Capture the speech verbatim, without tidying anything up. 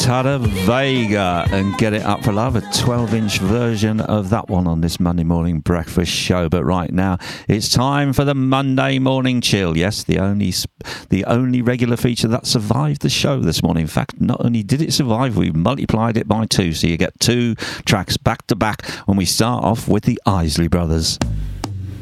Tada Vega and Get It Up for Love, a twelve inch version of that one on this Monday morning breakfast show. But right now it's time for the Monday Morning Chill. Yes, the only the only regular feature that survived the show this morning. In fact, not only did it survive, we multiplied it by two, so you get two tracks back to back when we start off with the Isley Brothers.